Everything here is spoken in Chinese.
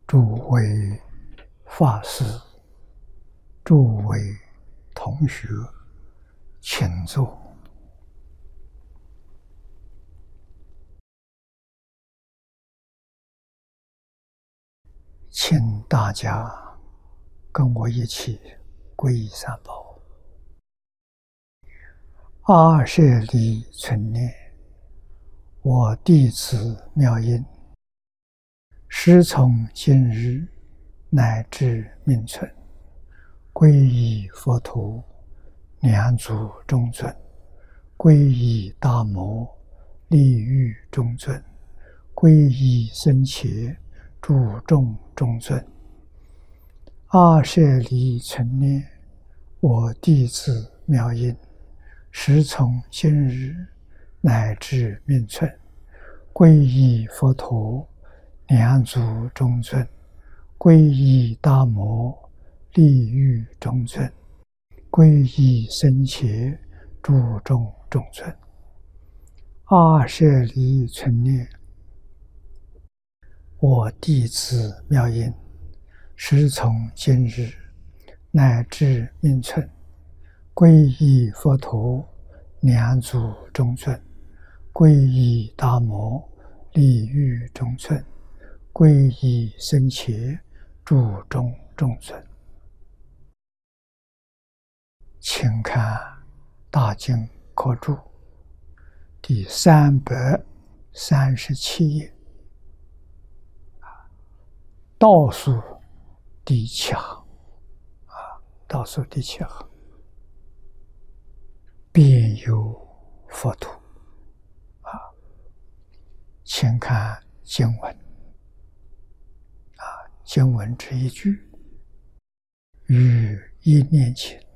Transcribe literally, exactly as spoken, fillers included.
诸位法师、诸位同学，请坐。请大家跟我一起皈依三宝。阿舍利存念，我弟子妙音，时从今日乃至命存，皈依佛陀，两足中尊；皈依大摩，利欲中尊；皈依僧伽，诸众中尊。阿舍利存念，我弟子妙音，时从今日乃至命存，皈依佛陀，两足中尊；皈依大摩，利欲中尊；皈依僧伽，诸众中尊。阿舍利存念，我弟子妙音，时从今日乃至命存，皈依佛陀，两足中尊；皈依大摩，利欲中尊；皈依僧伽，诸众中尊。请看《大经科注》第三百三十七页，倒数第七行啊，倒数第七行，遍有佛土啊，请看经文啊，经文这一句，于一念前，